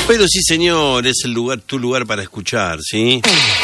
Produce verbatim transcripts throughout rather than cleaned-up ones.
Pero sí, señor, es el lugar, tu lugar para escuchar, ¿sí?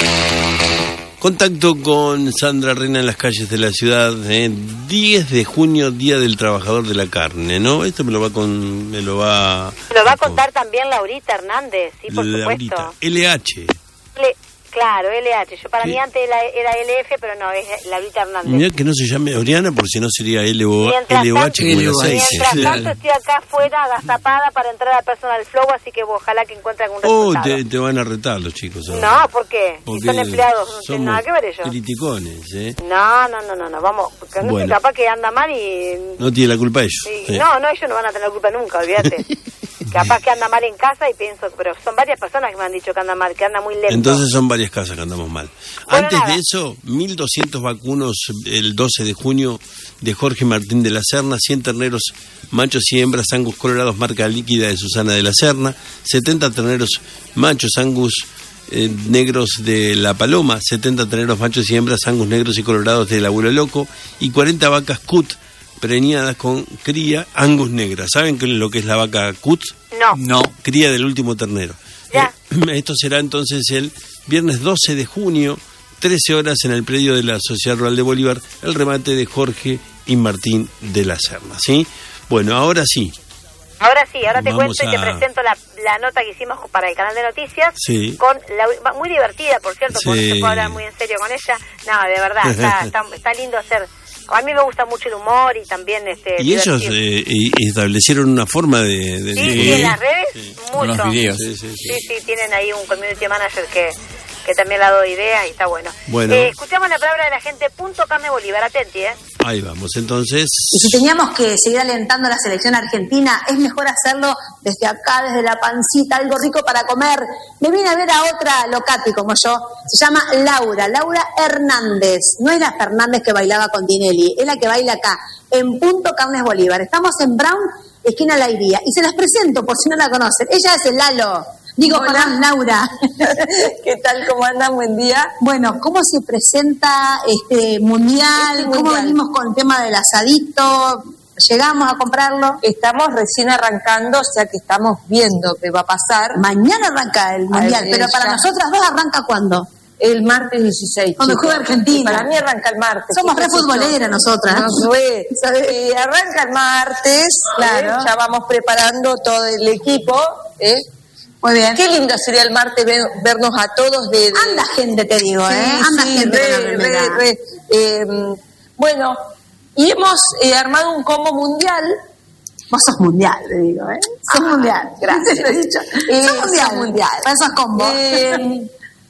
Contacto con Sandra Reina en las calles de la ciudad, ¿eh? diez de junio, Día del Trabajador de la Carne, ¿no? Esto me lo va con, me lo va... Me lo va a contar también Laurita Hernández, sí, por Laurita. supuesto. L H. Le, claro, L H. Yo para ¿Qué? mí antes era, era L F, pero no, es Laurita Hernández. Mirá que no se llame Oriana, porque si no sería L O H Mientras como el tanto, aceite. mientras tanto estoy acá afuera agazapada para entrar a Personal Flow, así que ojalá que encuentren un Oh, resultado. te, te van a retar los chicos ahora. No, ¿por qué? Si son empleados, no tienen nada que ver ellos. Criticones, ¿eh? No, no, no, no, no, vamos, porque no Bueno. sé, capaz que anda mal y... No tiene la culpa ellos. Sí, ¿eh? No, no, ellos no van a tener culpa nunca, olvídate. Capaz que anda mal en casa y pienso, pero son varias personas que me han dicho que anda mal, que anda muy lento. Entonces son varias casas que andamos mal. Bueno, Antes nada. de eso, mil doscientos vacunos el doce de junio de Jorge Martín de la Serna, cien terneros machos y hembras Angus colorados marca líquida de Susana de la Serna, setenta terneros machos Angus eh, negros de La Paloma, setenta terneros machos y hembras Angus negros y colorados del Abuelo Loco y cuarenta vacas cut preñadas con cría Angus negra. ¿Saben qué es lo que es la vaca cut? No. No, cría del último ternero. Ya. Eh, esto será entonces el viernes doce de junio, trece horas en el predio de la Sociedad Rural de Bolívar, el remate de Jorge y Martín de la Serna, ¿sí? Bueno, ahora sí. Ahora sí, ahora te Vamos cuento y te a- presento la, la nota que hicimos para el canal de noticias. Sí. Con la, muy divertida, por cierto, porque Sí. no se puede hablar muy en serio con ella. No, de verdad, está, está, está lindo hacer. A mí me gusta mucho el humor y también este. Y ellos divertir. eh, y- establecieron una forma de... de- Sí, de- sí, en las redes, Sí. mucho. Con los videos. Sí, sí, sí. Sí, sí, tienen ahí un community manager que, que también le ha dado ideas y está bueno. Bueno. Eh, escuchamos la palabra de la gente, punto Carne Bolívar, atenti, ¿eh? Ahí vamos, entonces... Y si teníamos que seguir alentando a la selección argentina, es mejor hacerlo desde acá, desde la pancita, algo rico para comer. Me vine a ver a otra locati como yo, se llama Laura, Laura Hernández. No es la Fernández que bailaba con Tinelli, es la que baila acá, en Punto Carnes Bolívar. Estamos en Brown, esquina La Iría. Y se las presento por si no la conocen. Ella es el Lalo. Digo, Hola. perdón, Laura. ¿Qué tal? ¿Cómo andan? Buen día. Bueno, ¿cómo se presenta este mundial? Este ¿Cómo mundial. venimos con el tema del asadito? ¿Llegamos a comprarlo? Estamos recién arrancando, o sea que estamos viendo qué va a pasar. Mañana arranca el mundial, Ay, pero para ya. nosotras dos arranca ¿cuándo? El martes dieciséis. Cuando chicos. juega Argentina. Para mí arranca el martes. Somos ¿Qué re sé yo? futboleras nosotras. Nos ve. Eh, arranca el martes. Claro. eh, ya vamos preparando todo el equipo. ¿eh? Muy bien. Qué lindo sería el martes ver- vernos a todos de... de- Anda gente, te digo, Sí, ¿eh? Anda sí, gente con la re, remera. re, re. Eh, bueno, y hemos eh, armado un combo mundial. Vos sos mundial, te digo, ¿eh? Sos Ah, mundial. gracias. Te lo he dicho. Eh, sos mundial. sos mundial. Para esos combos. Eh,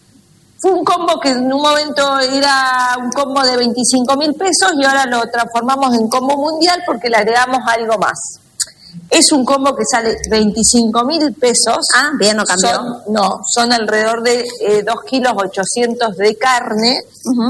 fue un combo que en un momento era un combo de veinticinco mil pesos y ahora lo transformamos en combo mundial porque le agregamos algo más. Es un combo que sale veinticinco mil pesos. Ah, bien, no cambió. Son, no, son alrededor de eh, dos kilos ochocientos de carne. Ujú.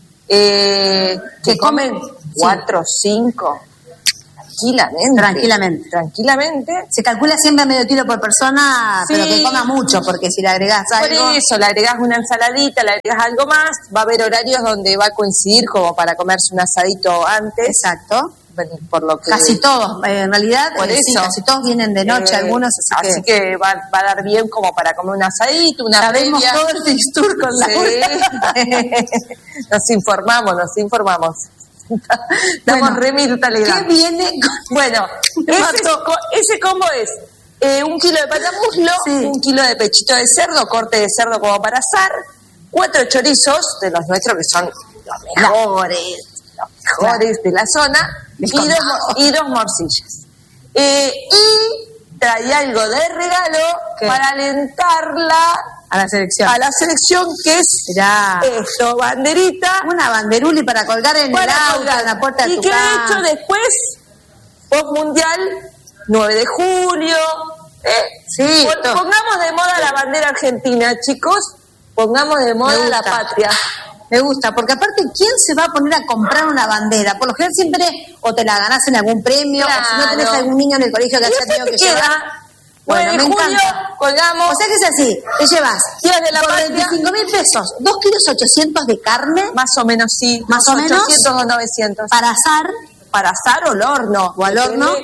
Eh, que ¿Se comen come? cuatro o cinco tranquilamente. Tranquilamente. Tranquilamente. Se calcula siempre a medio kilo por persona, Sí. pero que coma mucho, porque si le agregás Por algo... eso, le agregás una ensaladita, le agregás algo más, va a haber horarios donde va a coincidir como para comerse un asadito antes, Exacto. por lo que... Casi todos, eh, en realidad, Por eh, sí, eso. casi todos vienen de noche, Eh, algunos, así, así que, va, va a dar bien como para comer un asadito, una sabemos previa. todo el fixture con la Sí. Nos informamos, nos informamos. Estamos Bueno, re mi totalidad. ¿Qué viene con... Bueno, Me ese, mató. co- ese combo es eh, un kilo de patamuslo, Sí. un kilo de pechito de cerdo, corte de cerdo como para asar, cuatro chorizos de los nuestros que son los mejores, los mejores de la zona, y dos, mo- y dos morcillas. Eh, y trae algo de regalo ¿Qué? para alentarla A la selección. a la selección, que es Mirá. esto, banderita. Una banderuli para colgar en el para auto, colgar. en la puerta de y tu que de casa. hecho después, post mundial, nueve de julio, ¿eh? Sí, Pon- to- pongamos de moda la bandera argentina, chicos, pongamos de moda Me la gusta. patria. Me gusta, porque aparte, ¿quién se va a poner a comprar una bandera? Por lo general siempre o te la ganás en algún premio, o si no tenés Claro. algún niño en el colegio que Y haya después tenido te que llevar. queda Bueno, nueve de me julio, encanta. colgamos. O sea que es así, te llevas Días de la por patria. veinticinco mil pesos, dos kilos ochocientos de carne Más o menos, sí. Más o menos. ochocientos o novecientos. para asar, Para asar o al horno. O al Depende horno. Cada,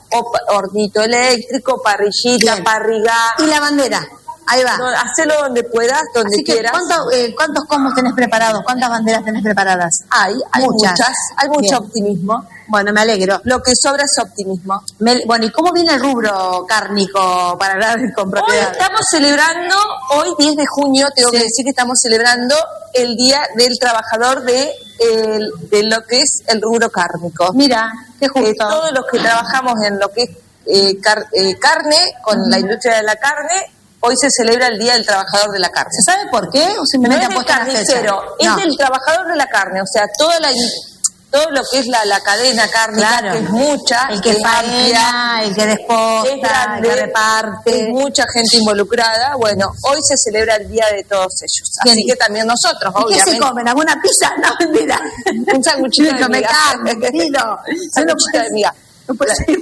o pa- hornito eléctrico, parrillita, Bien. parrigá. Y la bandera, ahí va. No, hacelo donde puedas, donde Así que, quieras. ¿cuánto, eh, ¿cuántos combos tenés preparados? ¿Cuántas banderas tenés preparadas? Hay, hay Muchas. muchas, hay mucho Bien. optimismo. Bueno, me alegro. Lo que sobra es optimismo. Me- bueno, ¿y cómo viene el rubro cárnico para hablar con Hoy propiedad? estamos celebrando, hoy diez de junio, tengo Sí. que decir que estamos celebrando el Día del Trabajador de, el- de lo que es el rubro cárnico. Mira, qué Eh, justo. todos los que trabajamos en lo que es eh, car- eh, carne, con la industria de la carne, hoy se celebra el Día del Trabajador de la Carne. ¿Se sabe por qué? ¿O No simplemente es han del puesto la fecha? carnicero, es No. del trabajador de la carne, o sea, toda la in- todo lo que es la, la cadena cárnica, Claro. que es mucha, El que es amplia, faena, el que desposta, es el grande, que reparte. es mucha gente involucrada. Bueno, hoy se celebra el día de todos ellos, así Bien. que también nosotros, ¿Y qué se obviamente. comen? ¿Alguna pizza? No, mentira. Un sanguchito de No me miga. cago, querido. Sanguchito de miga. No puede ser.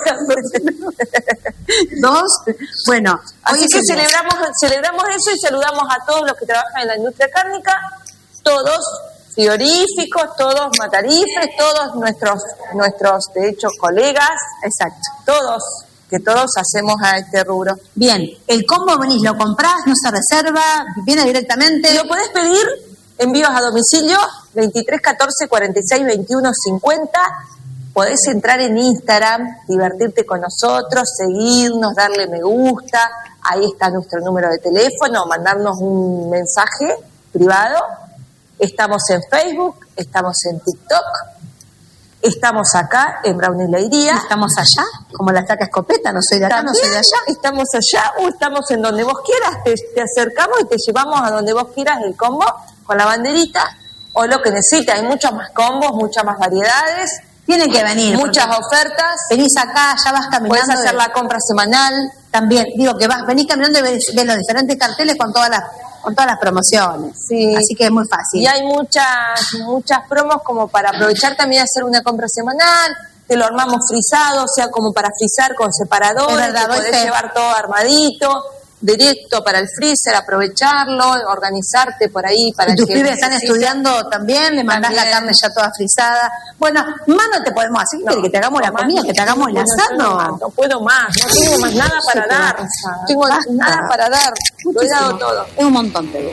Dos. Bueno, Así hoy que es el día. celebramos, celebramos eso y saludamos a todos los que trabajan en la industria cárnica, todos frigoríficos, todos matarifes, todos nuestros, nuestros de hecho, colegas, Exacto. todos, que todos hacemos a este rubro. Bien, el combo venís, lo comprás, no se reserva, viene directamente. Lo podés pedir envíos a domicilio veintitrés catorce cuarenta y seis veintiuno cincuenta. Podés entrar en Instagram, divertirte con nosotros, seguirnos, darle me gusta. Ahí está nuestro número de teléfono, mandarnos un mensaje privado. Estamos en Facebook, estamos en TikTok, estamos acá en Brownie Leiría. Estamos allá, como la estaca escopeta, no soy de acá, no soy de allá. Estamos allá o estamos en donde vos quieras, te, te acercamos y te llevamos a donde vos quieras el combo con la banderita o lo que necesites. Hay muchos más combos, muchas más variedades, Tienen que venir. muchas porque ofertas. venís acá, ya vas caminando. Puedes hacer de- la compra semanal. También, digo que vas, venís caminando y ves, ves los diferentes carteles con todas las, con todas las promociones. Sí. Así que es muy fácil. Y hay muchas, muchas promos como para aprovechar también hacer una compra semanal. Te lo armamos frisado, o sea, como para frizar con separadores. Es verdad, te doy podés fe. llevar todo armadito, directo para el freezer, aprovecharlo, organizarte por ahí para Y el tus que pibes están necesite. estudiando también, le mandás También. la carne ya toda frisada. Bueno, más no te podemos hacer, ¿qué querés? Que te hagamos la No, comida, más, que te hagamos el no puedo asado. más, no puedo más, no tengo más nada para Sí, te dar. vas a- Tengo basta. nada para dar. Lo he dado Muchísimo. todo. Es un montón, te digo.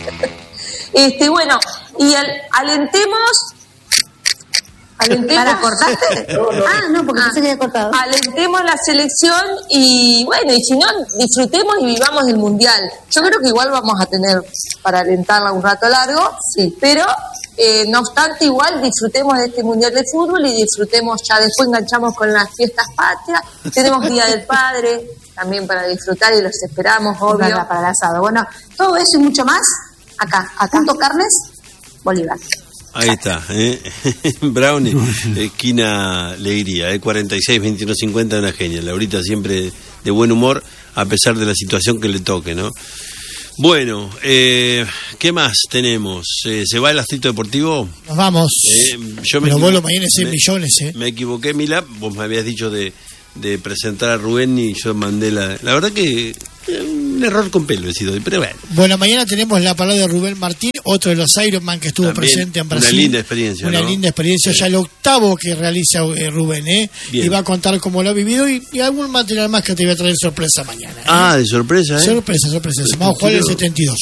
Este, bueno, y al- alentemos, alentemos, ¿Para cortarte? Ah, no, porque pensé que había cortado. alentemos la selección y bueno, y si no, disfrutemos y vivamos el mundial. Yo creo que igual vamos a tener para alentarla un rato largo, Sí. pero eh, no obstante, igual disfrutemos de este mundial de fútbol y disfrutemos, ya después enganchamos con las fiestas patrias. Tenemos Día del Padre también para disfrutar y los esperamos, obvio. Para, para el asado. Bueno, todo eso y mucho más, acá, a Punto Carnes, Bolívar. Ahí está, ¿eh? Brownie, esquina Leiría, ¿eh? cuarenta y seis veintiuno cincuenta, una genia. Laurita siempre de buen humor, a pesar de la situación que le toque, ¿no? Bueno, eh, ¿qué más tenemos? Eh, ¿Se va el Astrito Deportivo? Nos vamos. Eh, yo me Pero equivo- vos lo mañana es seis me- millones, ¿eh? Me equivoqué, Mila, vos me habías dicho de, de presentar a Rubén y yo mandé la... La verdad que eh, un error con pelo he sido, pero bueno. Bueno, mañana tenemos la palabra de Rubén Martín, otro de los Ironman que estuvo También presente en una Brasil. linda experiencia, Una ¿no? linda experiencia, Sí. ya el octavo que realiza eh, Rubén, ¿eh? Bien. Y va a contar cómo lo ha vivido y, y algún material más que te voy a traer sorpresa mañana. ¿eh? Ah, de sorpresa, ¿eh? Sorpresa, sorpresa. Se va a jugar el setenta y dos.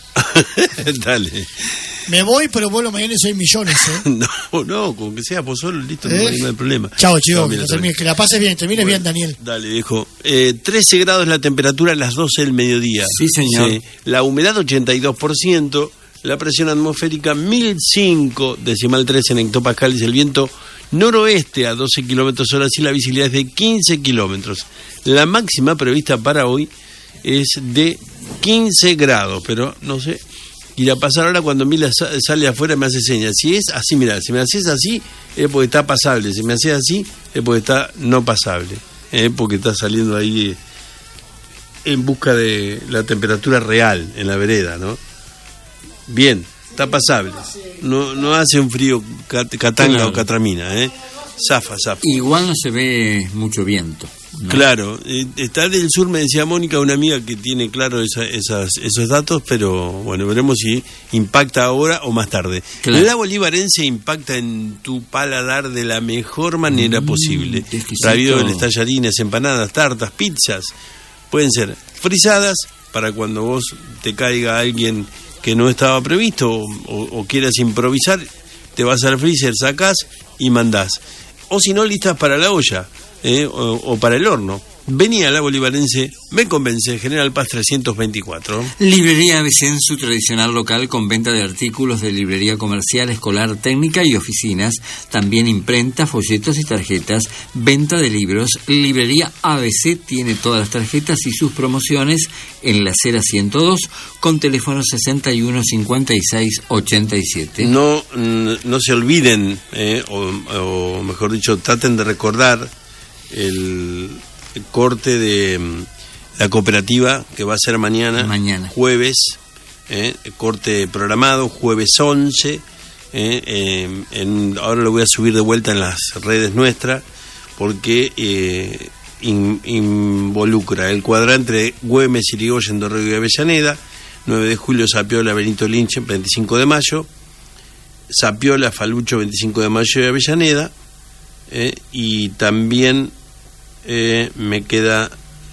Dale. Me voy, pero vuelo mañana seis millones, ¿eh? No, no, con que sea vos solo, listo, no ¿Eh? hay ningún problema. Chao, chicos, No, que, mira, lo termines, que la pases bien, termines bien, Daniel. Dale, viejo. Eh, trece grados la temperatura a las doce del mediodía. Sí, señor. La humedad ochenta y dos por ciento, la presión atmosférica mil cinco, decimal tres en hectopascales, el viento noroeste a doce kilómetros hora y la visibilidad es de quince kilómetros. La máxima prevista para hoy es de quince grados, pero no sé. Ir a pasar ahora cuando Mila sa- sale afuera me hace señas. Si es así, mira, si me haces así es porque está pasable. Si me haces así es porque está no pasable. ¿eh? Porque está saliendo ahí eh, en busca de la temperatura real en la vereda, ¿no? Bien, está pasable. No, no hace un frío cat- catanga Claro. o catramina, ¿eh? Zafa, zafa. Igual no se ve mucho viento. ¿no? Claro, eh, está del sur, me decía Mónica, una amiga que tiene claro esa, esas, esos datos, pero bueno, veremos si impacta ahora o más tarde. Claro. La bolivarense impacta en tu paladar de la mejor manera mm, posible. exquisito. Ravioles, tallarines, empanadas, tartas, pizzas, pueden ser frisadas para cuando vos te caiga alguien que no estaba previsto o, o, o quieras improvisar, te vas al freezer, sacás y mandás. O si no, listas para la olla. Eh, o, o para el horno. Venía la bolivarense, me convence, General Paz trescientos veinticuatro. Librería A B C en su tradicional local con venta de artículos de librería comercial, escolar, técnica y oficinas, también imprenta, folletos y tarjetas, venta de libros. Librería A B C tiene todas las tarjetas y sus promociones en la acera ciento dos con teléfono sesenta y uno cincuenta y seis ochenta y siete. No, no se olviden, eh, o, o mejor dicho, traten de recordar el corte de la cooperativa que va a ser mañana, mañana. jueves, eh, corte programado, jueves once, eh, eh, en, ahora lo voy a subir de vuelta en las redes nuestras, porque eh, in, involucra el cuadrante de Güemes, Irigoyen, Dorrego y Avellaneda, nueve de julio, Zapiola, Benito Lynch, veinticinco de mayo, Zapiola, Falucho, veinticinco de mayo y Avellaneda, eh, y también Eh, me queda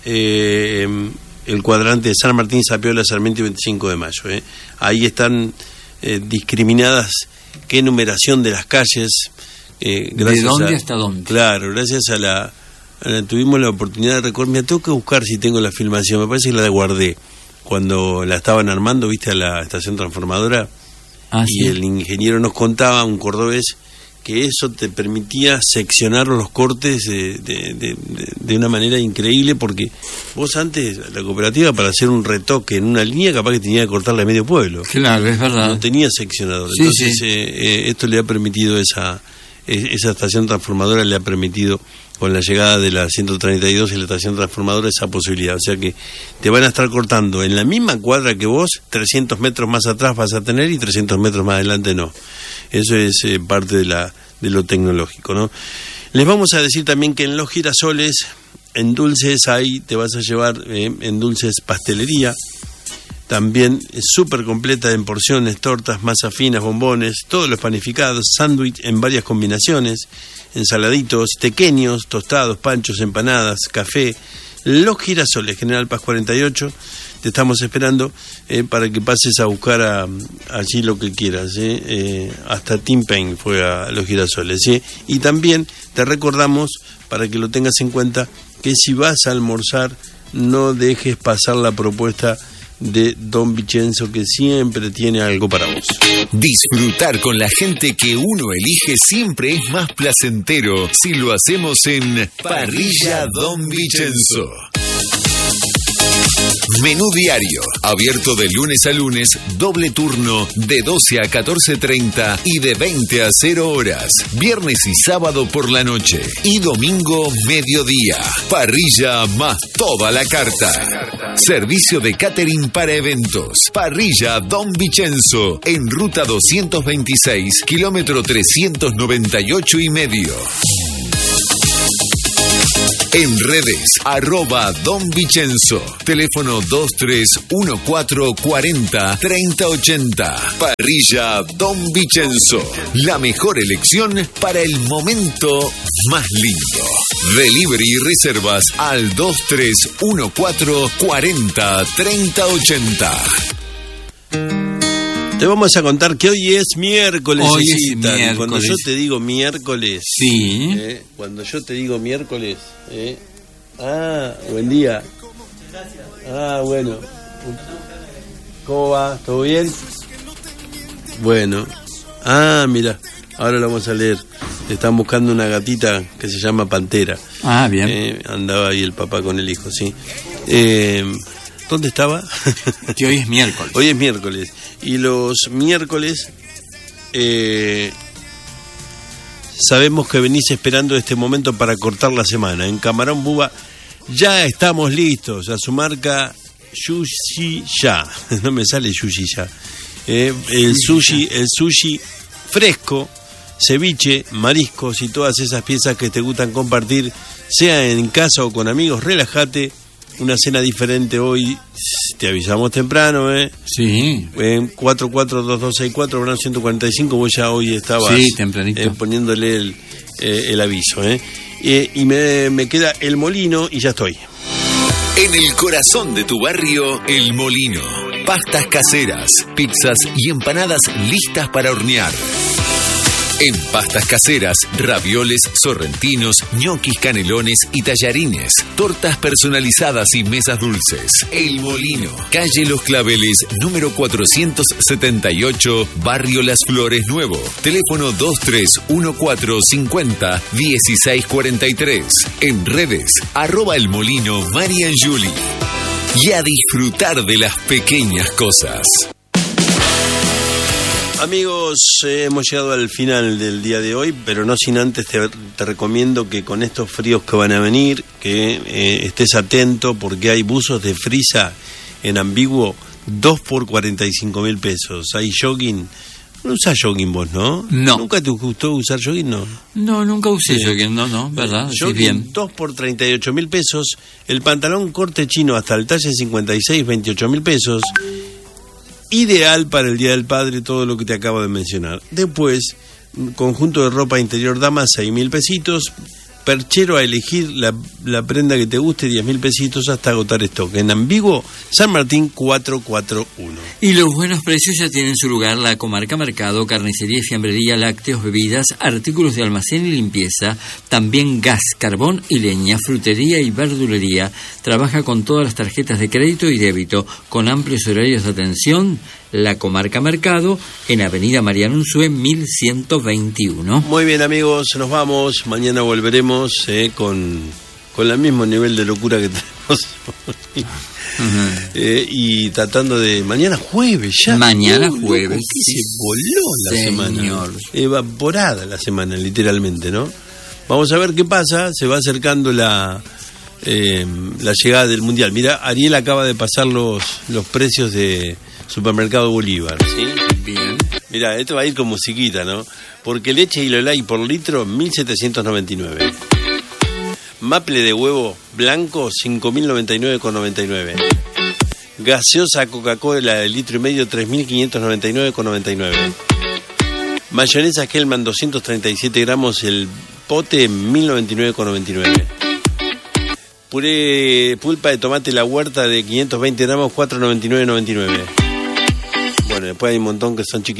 eh, el cuadrante de San Martín, Zapiola, Sarmiento y veinticinco de mayo. Eh. Ahí están eh, discriminadas qué numeración de las calles. Eh, ¿De dónde a, hasta dónde? Claro, gracias a la, a la... Tuvimos la oportunidad de recordar. Me tengo que buscar si tengo la filmación. Me parece que la guardé cuando la estaban armando, viste, a la estación transformadora. Ah, y ¿sí? El ingeniero nos contaba, un cordobés, que eso te permitía seccionar los cortes de, de, de, de una manera increíble, porque vos antes, la cooperativa, para hacer un retoque en una línea, capaz que tenía que cortarle a medio pueblo. Claro, es verdad. No tenía seccionador. Sí, Entonces, sí. Eh, eh, esto le ha permitido, esa esa estación transformadora le ha permitido, con la llegada de la ciento treinta y dos y la estación transformadora, esa posibilidad. O sea que te van a estar cortando en la misma cuadra que vos, trescientos metros más atrás vas a tener y trescientos metros más adelante no. Eso es eh, parte de la de lo tecnológico, ¿no? Les vamos a decir también que en los girasoles, en dulces, ahí te vas a llevar eh, en dulces pastelería, también es súper completa en porciones, tortas, masas finas, bombones, todos los panificados, sándwich en varias combinaciones, ensaladitos, tequeños, tostados, panchos, empanadas, café. Los girasoles, General Paz cuarenta y ocho, te estamos esperando eh, para que pases a buscar a, allí lo que quieras. Eh, eh, hasta Tim Payne fue a los girasoles. ¿sí? Y también te recordamos, para que lo tengas en cuenta, que si vas a almorzar, no dejes pasar la propuesta de Don Vicenzo, que siempre tiene algo para vos. Disfrutar con la gente que uno elige siempre es más placentero si lo hacemos en Parrilla Don Vicenzo. Menú diario, abierto de lunes a lunes, doble turno de doce a catorce treinta y de veinte a cero horas. Viernes y sábado por la noche y domingo mediodía. Parrilla más toda la carta. Servicio de catering para eventos. Parrilla Don Vicenzo, en ruta doscientos veintiséis, kilómetro trescientos noventa y ocho y medio. En redes, arroba Don Vicenzo. Teléfono dos tres uno cuatro cuarenta treinta ochenta. Parrilla Don Vicenzo. La mejor elección para el momento más lindo. Delivery y reservas al dos tres uno cuatro cuarenta treinta ochenta. Te vamos a contar que hoy es miércoles. Hoy es Cecitan. miércoles. Cuando yo te digo miércoles, Sí. eh, cuando yo te digo miércoles, eh, ah, buen día. Ah, bueno. ¿Cómo va? ¿Todo bien? Bueno. Ah, mira, ahora lo vamos a leer. Están buscando una gatita que se llama Pantera. Ah, bien. Eh, andaba ahí el papá con el hijo, sí. Eh, ¿Dónde estaba? Que hoy es miércoles. Hoy es miércoles. Y los miércoles eh, sabemos que venís esperando este momento para cortar la semana. En Camarón Buba ya estamos listos. A su marca Sushi Ya. No me sale Sushi Ya. Eh, el sushi, el sushi fresco, ceviche, mariscos y todas esas piezas que te gustan compartir sea en casa o con amigos, relájate. Una cena diferente hoy, te avisamos temprano, ¿eh? Sí. En cuatro cuatro dos dos seis cuatro, Verano ciento cuarenta y cinco, vos ya hoy estabas sí, tempranito. Eh, poniéndole el, eh, el aviso, ¿eh? Eh, y me, me queda El Molino y ya estoy. En el corazón de tu barrio, El Molino. Pastas caseras, pizzas y empanadas listas para hornear. En pastas caseras, ravioles, sorrentinos, ñoquis, canelones y tallarines, tortas personalizadas y mesas dulces. El Molino, calle Los Claveles, número cuatrocientos setenta y ocho, Barrio Las Flores Nuevo. Teléfono dos tres uno cuatro cincuenta dieciséis cuarenta y tres. En redes, arroba El Molino, Marian Julie. Y a disfrutar de las pequeñas cosas. Amigos, eh, hemos llegado al final del día de hoy, pero no sin antes te, te recomiendo que con estos fríos que van a venir, que eh, estés atento porque hay buzos de frisa en Ambiguo, dos por cuarenta y cinco mil pesos. Hay jogging, no usás jogging vos, ¿no? No. ¿Nunca te gustó usar jogging? No. No, nunca usé Sí. jogging, no, no, ¿verdad? Sí, Jogging, bien. dos por treinta y ocho mil pesos. El pantalón corte chino hasta el talle cincuenta y seis, veintiocho mil pesos. Ideal para el Día del Padre, todo lo que te acabo de mencionar. Después, conjunto de ropa interior dama, seis mil pesitos. Perchero a elegir la, la prenda que te guste, diez mil pesitos hasta agotar stock. En Ambiguo, San Martín cuatrocientos cuarenta y uno. Y los buenos precios ya tienen su lugar la comarca mercado, carnicería y fiambrería, lácteos, bebidas, artículos de almacén y limpieza, también gas, carbón y leña, frutería y verdulería. Trabaja con todas las tarjetas de crédito y débito, con amplios horarios de atención. La comarca mercado, en Avenida Mariano Unzué, mil ciento veintiuno. Muy bien, amigos, nos vamos. Mañana volveremos eh, con, con el mismo nivel de locura que tenemos hoy. Uh-huh. eh, y tratando de... Mañana jueves ya. Mañana oh, jueves. Loco, que se voló la Señor. semana. Evaporada la semana, literalmente, ¿no? Vamos a ver qué pasa. Se va acercando la... Eh, la llegada del Mundial. Mira, Ariel acaba de pasar los, los precios de Supermercado Bolívar, ¿sí? Bien. Mira, esto va a ir con musiquita, ¿no? Porque leche y Lolay por litro, mil setecientos noventa y nueve. Maple de huevo blanco, cinco mil noventa y nueve con noventa y nueve. Gaseosa Coca-Cola de litro y medio, tres mil quinientos noventa y nueve con noventa y nueve. Mayonesa Hellman, doscientos treinta y siete gramos el pote, mil noventa y nueve con noventa y nueve. Puré, pulpa de tomate La Huerta de quinientos veinte gramos, cuatro noventa y nueve noventa y nueve. Bueno, después hay un montón que son chiquitos.